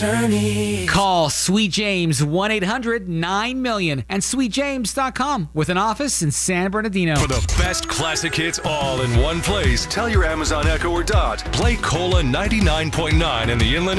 Call Sweet James 1-800-9-MILLION and sweetjames.com with an office in San Bernardino. For the best classic hits all in one place, tell your Amazon Echo or Dot, play Cola 99.9 in the Inland